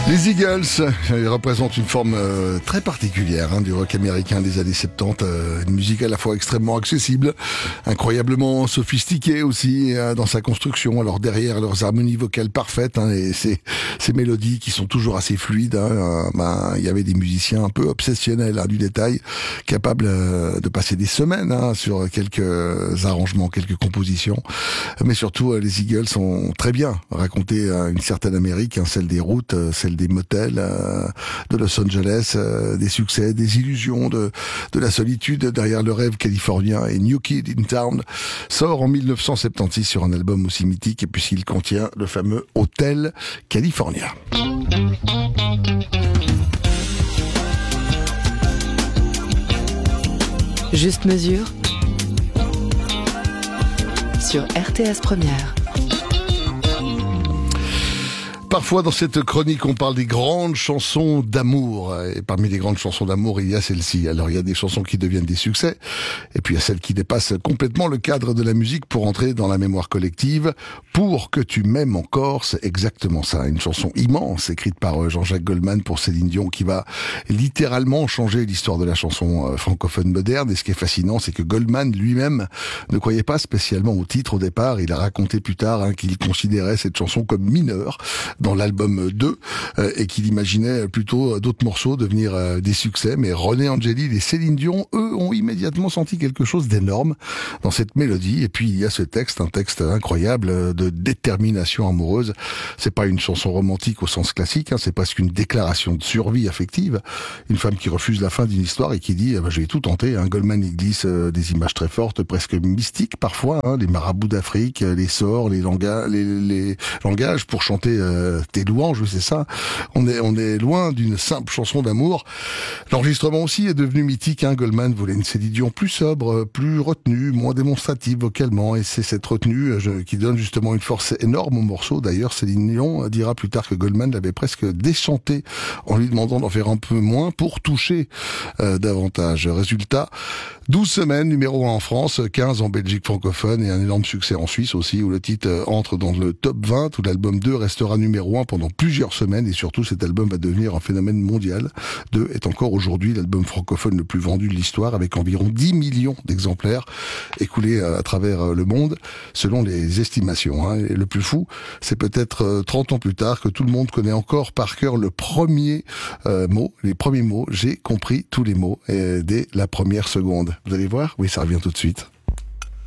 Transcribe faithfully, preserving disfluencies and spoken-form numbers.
Les Eagles, ils représentent une forme euh, très particulière hein, du rock américain des années soixante-dix, euh, une musique à la fois extrêmement accessible, incroyablement sophistiquée aussi euh, dans sa construction. Alors derrière leurs harmonies vocales parfaites hein, et ces, ces mélodies qui sont toujours assez fluides, hein, euh, ben, il y avait des musiciens un peu obsessionnels hein, du détail, capables euh, de passer des semaines hein, sur quelques arrangements, quelques compositions. Mais surtout, euh, les Eagles ont très bien raconté euh, une certaine Amérique, hein, celle des routes, euh, celle des motels euh, de Los Angeles, euh, des succès, des illusions, de, de la solitude derrière le rêve californien. Et New Kid in Town sort en dix-neuf cent soixante-seize sur un album aussi mythique puisqu'il contient le fameux Hotel California. Juste mesure sur R T S Première. Parfois dans cette chronique on parle des grandes chansons d'amour et parmi les grandes chansons d'amour il y a celle-ci. Alors il y a des chansons qui deviennent des succès et puis il y a celles qui dépassent complètement le cadre de la musique pour entrer dans la mémoire collective. Pour que tu m'aimes encore, c'est exactement ça, une chanson immense écrite par Jean-Jacques Goldman pour Céline Dion qui va littéralement changer l'histoire de la chanson francophone moderne. Et ce qui est fascinant, c'est que Goldman lui-même ne croyait pas spécialement au titre au départ. Il a raconté plus tard hein, qu'il considérait cette chanson comme mineure dans l'album deux euh, et qu'il imaginait plutôt d'autres morceaux devenir euh, des succès. Mais René Angélil et Céline Dion, eux, ont immédiatement senti quelque chose d'énorme dans cette mélodie. Et puis il y a ce texte, un texte incroyable de détermination amoureuse. C'est pas une chanson romantique au sens classique, hein, c'est presque une déclaration de survie affective. Une femme qui refuse la fin d'une histoire et qui dit eh ben, « je vais tout tenter hein. ». Goldman il glisse euh, des images très fortes, presque mystiques parfois, hein, les marabouts d'Afrique, les sorts, les, langages, les, les langages pour chanter euh, tes louanges, c'est ça. On est, on est loin d'une simple chanson d'amour. L'enregistrement aussi est devenu mythique, hein. Goldman voulait une Céline Dion plus sobre, plus retenue, moins démonstrative vocalement, et c'est cette retenue je, qui donne justement une force énorme au morceau. D'ailleurs, Céline Dion dira plus tard que Goldman l'avait presque déchanté en lui demandant d'en faire un peu moins pour toucher euh, davantage. Résultat, douze semaines, numéro un en France, quinze en Belgique francophone et un énorme succès en Suisse aussi, où le titre entre dans le top vingt, où l'album deux restera numéro un pendant plusieurs semaines et surtout cet album va devenir un phénomène mondial. deux est encore aujourd'hui l'album francophone le plus vendu de l'histoire avec environ dix millions d'exemplaires écoulés à travers le monde selon les estimations. Hein. Et le plus fou, c'est peut-être trente ans plus tard que tout le monde connaît encore par cœur le premier euh, mot, les premiers mots. J'ai compris tous les mots et dès la première seconde. Vous allez voir, oui, ça revient tout de suite.